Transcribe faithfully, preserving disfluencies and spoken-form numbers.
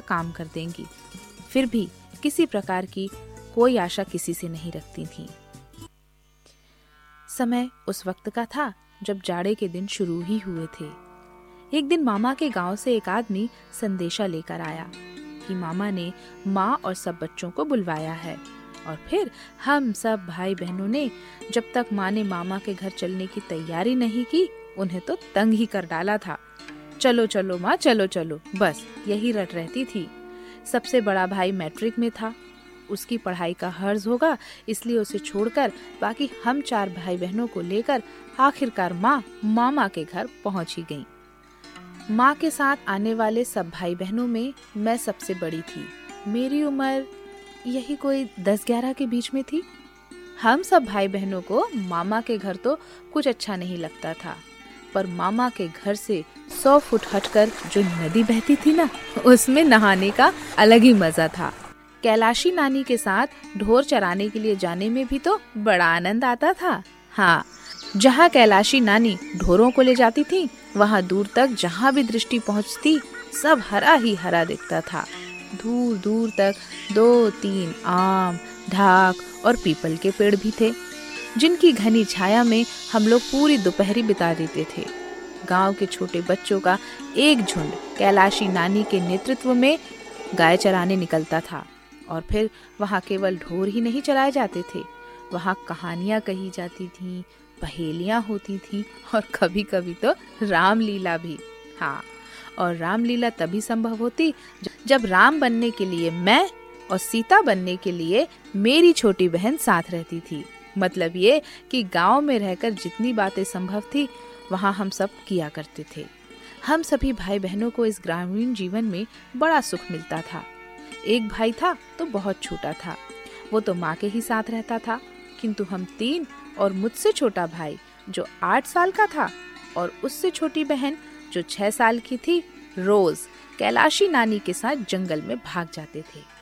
काम कर देंगी। फिर भी किसी प्रकार की कोई आशा किसी से नहीं रखती थी। समय उस वक्त का था जब जाड़े के दिन शुरू ही हुए थे। एक दिन मामा के गांव से एक आदमी संदेशा लेकर आया कि मामा ने माँ और सब बच्चों को बुलवाया है। और फिर हम सब भाई बहनों ने जब तक माँ ने मामा के घर चलने की तैयारी नहीं की, उन्हें तो तंग ही कर डाला था। चलो चलो माँ, चलो चलो, बस यही रट रहती थी। सबसे बड़ा भाई मैट्रिक में था, उसकी पढ़ाई का हर्ज होगा, इसलिए उसे छोड़कर बाकी हम चार भाई बहनों को लेकर आखिरकार माँ मामा के घर पहुंच ही गई। माँ के साथ आने वाले सब भाई बहनों में मैं सबसे बड़ी थी। मेरी उम्र यही कोई दस ग्यारह के बीच में थी। हम सब भाई बहनों को मामा के घर तो कुछ अच्छा नहीं लगता था, पर मामा के घर से सौ फुट हटकर जो नदी बहती थी ना, उसमें नहाने का अलग ही मजा था। कैलाशी नानी के साथ ढोर चराने के लिए जाने में भी तो बड़ा आनंद आता था। हाँ, जहाँ कैलाशी नानी ढोरों को ले जाती थी, वहाँ दूर तक जहाँ भी दृष्टि पहुँचती सब हरा ही हरा दिखता था। दूर दूर तक दो तीन आम, ढाक और पीपल के पेड़ भी थे, जिनकी घनी छाया में हम लोग पूरी दोपहरी बिता देते थे। गांव के छोटे बच्चों का एक झुंड कैलाशी नानी के नेतृत्व में गाय चराने निकलता था। और फिर वहाँ केवल ढोर ही नहीं चराए जाते थे, वहाँ कहानियाँ कही जाती थीं, पहेलियाँ होती थीं और कभी कभी तो रामलीला भी। हाँ, और रामलीला तभी संभव होती जब राम बनने के लिए मैं और सीता बनने के लिए मेरी छोटी बहन साथ रहती थी। मतलब ये कि गांव में रहकर जितनी बातें संभव थी वहाँ हम सब किया करते थे। हम सभी भाई बहनों को इस ग्रामीण जीवन में बड़ा सुख मिलता था। एक भाई था तो बहुत छोटा था, वो तो माँ के ही साथ रहता था, किंतु हम तीन और मुझसे छोटा भाई जो आठ साल का था और उससे छोटी बहन जो छह साल की थी, रोज कैलाशी नानी के साथ जंगल में भाग जाते थे।